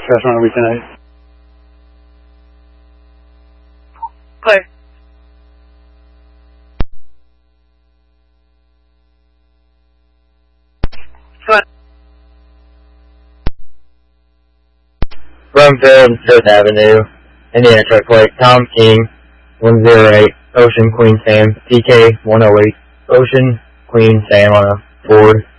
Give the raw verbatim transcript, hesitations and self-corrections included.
restaurant are we tonight? Clear. Go From Field, Fifth Avenue, Indiana Truck Plate, Tom King, one zero eight, Ocean, Queen Sam, T K one oh eight, Ocean, Queen Sam on a Ford.